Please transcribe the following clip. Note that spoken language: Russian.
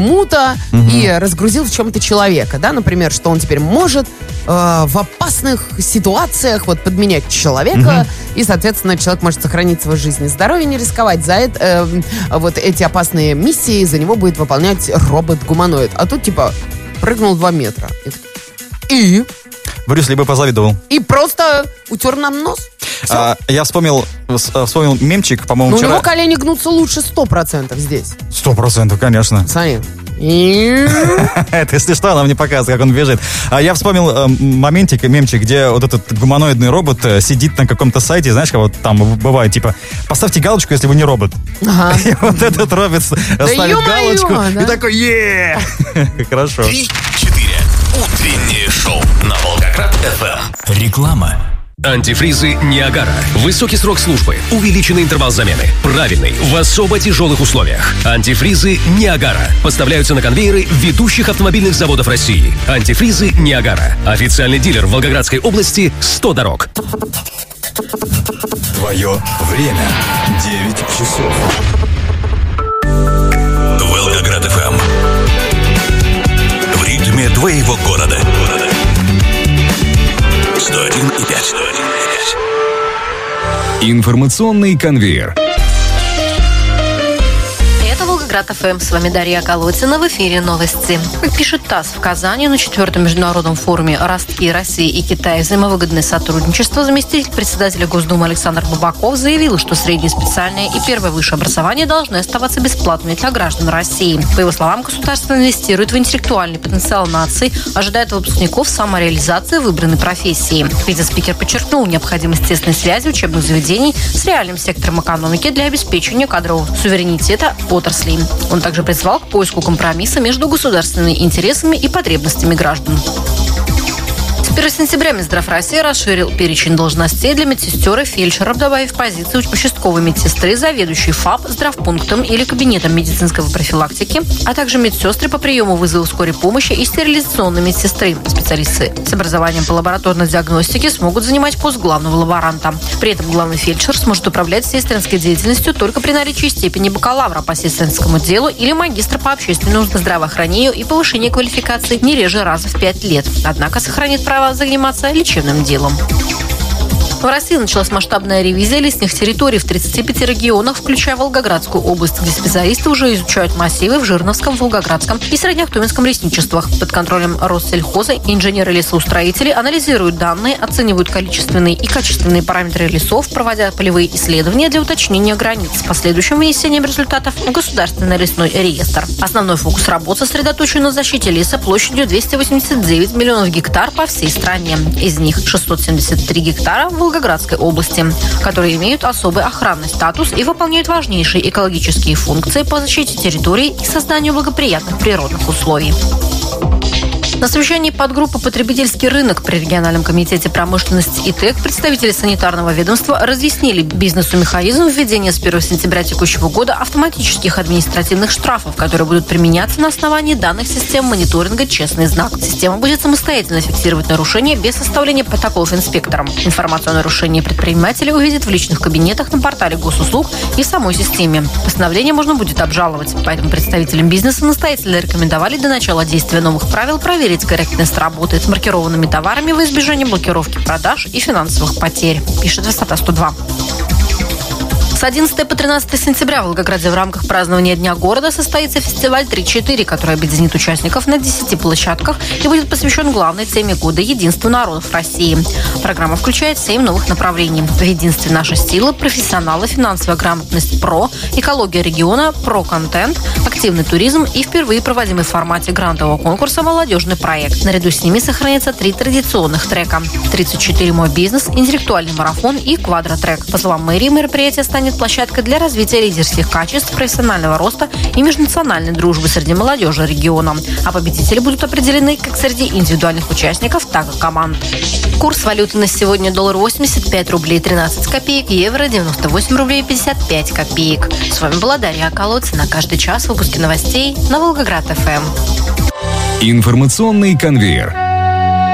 мута и разгрузил в чем-то человека, да, например, что он теперь может в опасных ситуациях вот подменять человека, и, соответственно, человек может сохранить свою жизнь и здоровье, не рисковать. За это вот эти опасные миссии за него будет выполнять робот-гуманоид. А тут, типа, прыгнул 2 метра. И? Брюс Ли бы позавидовал. И просто утер нам нос. Я вспомнил мемчик, по-моему, вчера. У него колени гнутся лучше 100% здесь. 100%, конечно. Смотри. Это, если что, она мне показывает, как он бежит. Я вспомнил мемчик, где вот этот гуманоидный робот сидит на каком-то сайте, знаешь, как вот там бывает, типа, поставьте галочку, если вы не робот. Ага. И вот этот робот ставит галочку, да? И такой, е Хорошо. 3-4. Утреннее шоу на Волгоград-ФМ. Реклама. Антифризы Ниагара. Высокий срок службы, увеличенный интервал замены, правильный, в особо тяжелых условиях. Антифризы Ниагара поставляются на конвейеры ведущих автомобильных заводов России. Антифризы Ниагара. Официальный дилер в Волгоградской области 100 дорог. Твое время 9 часов. Волгоград-ФМ. В ритме твоего города. 101,5. Информационный конвейер. Волгоград ФМ. С вами Дарья Колотина. В эфире новости. Как пишет ТАСС, в Казани на 4-м международном форуме «Ростки России и Китая. Взаимовыгодное сотрудничество» заместитель председателя Госдумы Александр Бабаков заявил, что среднее, специальное и первое высшее образование должны оставаться бесплатными для граждан России. По его словам, государство инвестирует в интеллектуальный потенциал нации, ожидает от выпускников самореализации выбранной профессии. Вице-спикер подчеркнул необходимость тесной связи учебных заведений с реальным сектором экономики для обеспечения кадрового суверенитета отраслей. Он также призвал к поиску компромисса между государственными интересами и потребностями граждан. С 1 сентября Минздрав России расширил перечень должностей для медсестер и фельдшеров, добавив позицию участковой медсестры, заведующей ФАП, здравпунктом или кабинетом медицинской профилактики, а также медсестры по приему вызова скорой помощи и стерилизационной медсестры. Специалисты с образованием по лабораторной диагностике смогут занимать пост главного лаборанта. При этом главный фельдшер сможет управлять сестринской деятельностью только при наличии степени бакалавра по сестринскому делу или магистра по общественному здравоохранению и повышению квалификации не реже раза в 5 лет. Однако сохранит право заниматься лечебным делом. В России началась масштабная ревизия лесных территорий в 35 регионах, включая Волгоградскую область, где специалисты уже изучают массивы в Жирновском, Волгоградском и Среднеахтуминском лесничествах. Под контролем Россельхоза инженеры-лесоустроители анализируют данные, оценивают количественные и качественные параметры лесов, проводя полевые исследования для уточнения границ с последующим внесением результатов в Государственный лесной реестр. Основной фокус работ сосредоточен на защите леса площадью 289 миллионов гектар по всей стране. Из них 673 гектара в Волгоградской области, которые имеют особый охранный статус и выполняют важнейшие экологические функции по защите территорий и созданию благоприятных природных условий. На совещании подгруппы «Потребительский рынок» при региональном комитете промышленности и ТЭК представители санитарного ведомства разъяснили бизнесу механизм введения с 1 сентября текущего года автоматических административных штрафов, которые будут применяться на основании данных систем мониторинга «Честный знак». Система будет самостоятельно фиксировать нарушения без составления протоколов инспекторам. Информацию о нарушении предприниматели увидят в личных кабинетах на портале госуслуг и в самой системе. Постановление можно будет обжаловать. Поэтому представителям бизнеса настоятельно рекомендовали до начала действия новых правил проверить корректность работы с маркированными товарами во избежание блокировки продаж и финансовых потерь, пишет Высота 102. С 11 по 13 сентября в Волгограде в рамках празднования Дня города состоится фестиваль 3-4, который объединит участников на 10 площадках и будет посвящен главной теме года – единству народов России. Программа включает 7 новых направлений. В единстве наша сила, профессионалы, финансовая грамотность, ПРО, экология региона, ПРО-контент, активный туризм и впервые проводимый в формате грантового конкурса молодежный проект. Наряду с ними сохранятся 3 традиционных трека – 34 «Мой бизнес», интеллектуальный марафон и квадротрек. По словам мэрии, мероприятие станет площадкой для развития лидерских качеств, профессионального роста и межнациональной дружбы среди молодежи региона. А победители будут определены как среди индивидуальных участников, так и команд. Курс валюты на сегодня: доллар 85 рублей 13 копеек, евро 98 рублей 55 копеек. С вами была Дарья Колотина. Каждый час в выпуске новостей на Волгоград ФМ. Информационный конвейер.